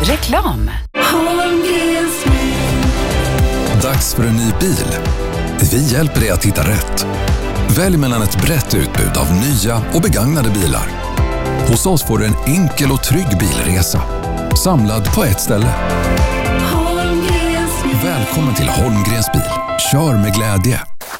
Reklam. Dags för en ny bil. Vi hjälper dig att hitta rätt. Välj mellan ett brett utbud av nya och begagnade bilar. Hos oss får du en enkel och trygg bilresa. Samlad på ett ställe. Välkommen till Holmgrens bil. Kör med glädje.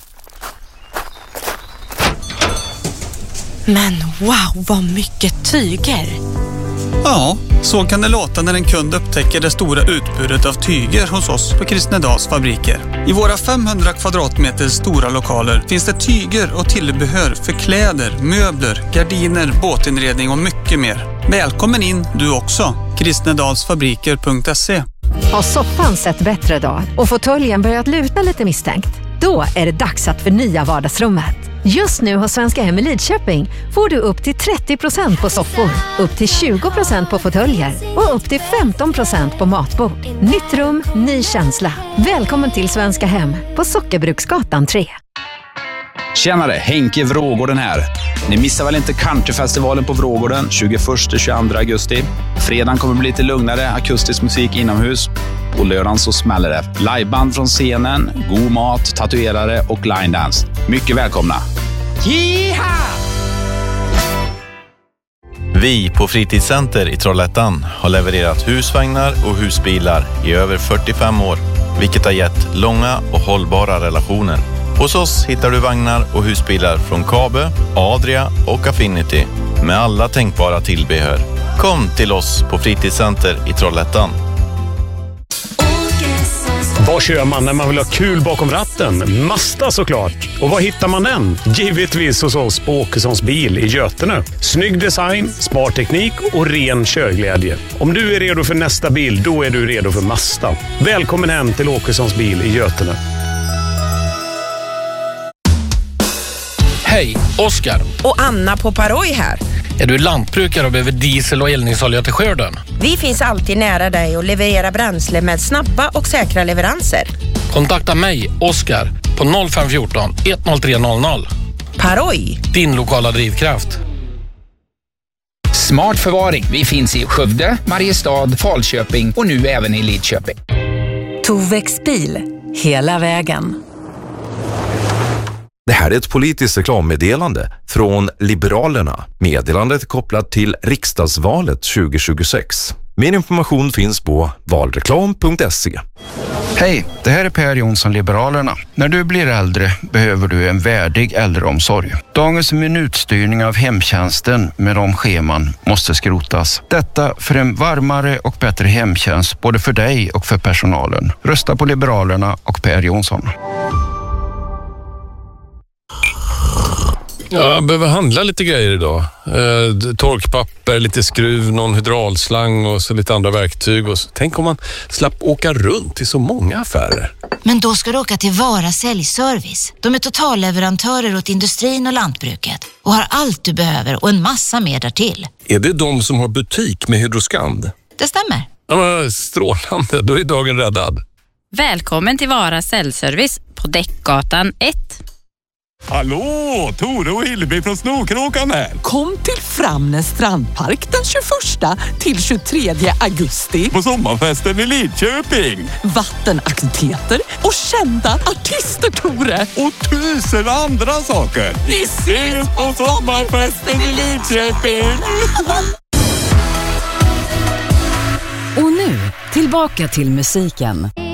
Men wow, vad mycket tyger! Ja, så kan det låta när en kund upptäcker det stora utbudet av tyger hos oss på Kristnedals fabriker. I våra 500 kvadratmeter stora lokaler finns det tyger och tillbehör för kläder, möbler, gardiner, båtinredning och mycket mer. Välkommen in du också. Kristnedalsfabriker.se. Har soffan sett bättre dag och fåtöljen börjat luta lite misstänkt? Då är det dags att förnya vardagsrummet. Just nu hos Svenska Hem i Lidköping får du upp till 30% på soffor, upp till 20% på fåtöljer och upp till 15% på matbord. Nytt rum, ny känsla. Välkommen till Svenska Hem på Sockerbruksgatan 3. Tjenare, Henke Vrågården här. Ni missar väl inte Countryfestivalen på Vrågården 21-22 augusti. Fredagen kommer bli lite lugnare, akustisk musik inomhus. På lördagen så smäller det. Liveband från scenen, god mat, tatuerare och line dance. Mycket välkomna. Jiha! Vi på Fritidscenter i Trollhättan har levererat husvagnar och husbilar i över 45 år, vilket har gett långa och hållbara relationer. Hos oss hittar du vagnar och husbilar från Kabe, Adria och Affinity med alla tänkbara tillbehör. Kom till oss på Fritidscenter i Trollhättan. Vad kör man när man vill ha kul bakom ratten? Mazda såklart. Och var hittar man den? Givetvis hos oss på Åkessons bil i Götene. Snygg design, smart teknik och ren körglädje. Om du är redo för nästa bil, då är du redo för Mazda. Välkommen hem till Åkessons bil i Götene. Hej, Oskar. Och Anna på Paroj här. Är du lantbrukare och behöver diesel och eldningsolja till skörden? Vi finns alltid nära dig och levererar bränsle med snabba och säkra leveranser. Kontakta mig, Oskar, på 0514 10300. Paroj. Din lokala drivkraft. Smart förvaring. Vi finns i Skövde, Mariestad, Falköping och nu även i Lidköping. Tovex bil. Hela vägen. Det här är ett politiskt reklammeddelande från Liberalerna. Meddelandet är kopplat till riksdagsvalet 2026. Mer information finns på valreklam.se. Hej, det här är Per Jonsson, Liberalerna. När du blir äldre behöver du en värdig äldreomsorg. Dagens minutstyrning av hemtjänsten med de scheman måste skrotas. Detta för en varmare och bättre hemtjänst både för dig och för personalen. Rösta på Liberalerna och Per Jonsson. Jag behöver handla lite grejer idag. Torkpapper, lite skruv, någon hydraulslang och så lite andra verktyg. Och så. Tänk om man slapp åka runt till så många affärer. Men då ska du åka till Vara Säljservice. De är totalleverantörer åt industrin och lantbruket och har allt du behöver och en massa mer därtill. Är det de som har butik med Hydroskand? Det stämmer. Ja, strålande, då är dagen räddad. Välkommen till Vara Säljservice på Däckgatan 1. Hallå, Tore och Hilleby från Snokråkan här. Kom till Framnäs strandpark den 21 till 23 augusti. På sommarfesten i Lidköping. Vattenaktiviteter och kända artister, Tore. Och 1000 andra saker. Vi ses på sommarfesten i Lidköping. Och nu, tillbaka till musiken.